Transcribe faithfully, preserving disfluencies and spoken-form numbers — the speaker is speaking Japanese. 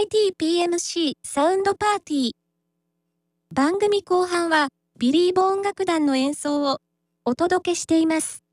ティーピーエムシー サウンドパーティー。番組後半は、ビリーボ音楽団の演奏をお届けしています。